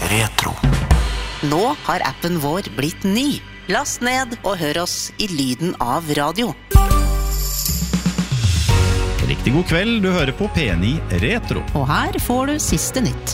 Retro. Nå har appen vår blitt ny. Last ned og hør oss i lyden av radio. Riktig god kveld, du hører på P9 Retro. Og her får du siste nytt.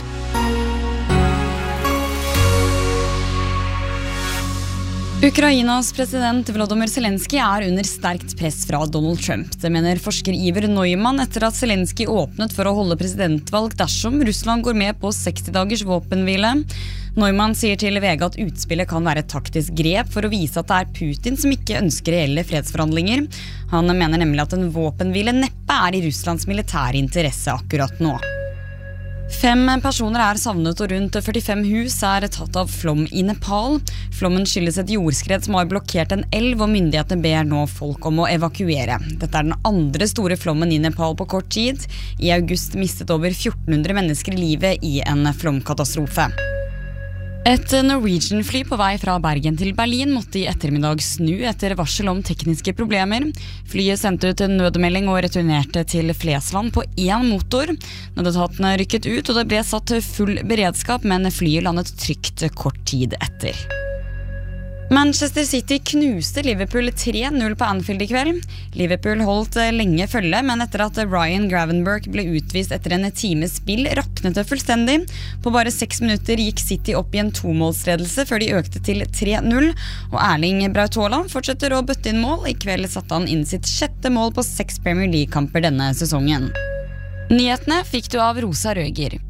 Ukrainas president Volodymyr Zelensky under sterkt press fra Donald Trump. Det mener forsker Iver Neumann etter at Zelensky åpnet for å holde presidentvalg dersom Russland går med på 60 dagers våpenhvile. Neumann sier til VG at utspillet kan være et taktisk grep for å vise at det Putin som ikke ønsker reelle fredsforhandlinger. Han mener nemlig at en våpenhvile neppe i Russlands militære interesse akkurat nå. 5 personer savnet og rundt 45 hus tatt av flom i Nepal. Flommen skyldes et jordskred som har blokkert en elv, og myndighetene ber nå folk om å evakuere. Dette den andre store flommen i Nepal på kort tid. I august mistet over 1400 mennesker livet i en flomkatastrofe. Et Norwegian-fly på vei fra Bergen til Berlin måtte i ettermiddag snu etter varsel om tekniske problemer. Flyet sendte ut en nødmelding og returnerte til Flesland på 1 motor. Nødetatene rykket ut, og det ble satt full beredskap, men flyet landet trygt kort tid etter. Manchester City knuste Liverpool 3-0 på Anfield i kveld. Liverpool holdt lenge følge, men etter at Ryan Gravenberch ble utvist etter en times spill, raknet det fullstendig. På bare 6 minutter gikk City opp i en 2-målsledelse før de økte til 3-0, og Erling Braut Haaland fortsetter å bøtte inn mål. I kveld satte han inn sitt 6. mål på 6 Premier League-kamper denne sesongen. Nyhetene fikk du av Rosa Røger.